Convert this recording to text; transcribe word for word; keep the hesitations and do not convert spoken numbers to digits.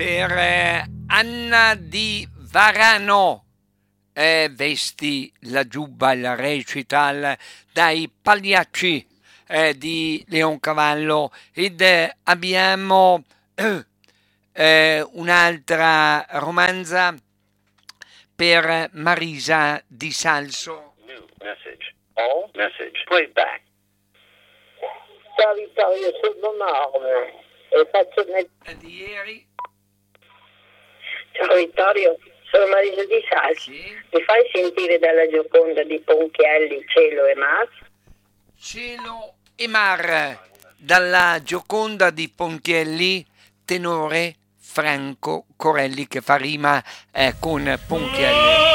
per eh, Anna di Varano. Eh, vesti la giubba, il recital dai Pagliacci eh, di Leoncavallo ed eh, abbiamo eh, eh, un'altra romanza per Marisa di Salso. New message. All message. Playback. Ciao Vittorio, sono Norma e faccio nel... Di ieri. Ciao Vittorio, sono Marisa di Salso. Sì. Mi fai sentire dalla Gioconda di Ponchielli Cielo e Mar? Cielo e Mar, dalla Gioconda di Ponchielli, tenore Franco Corelli, che fa rima eh, con Ponchielli.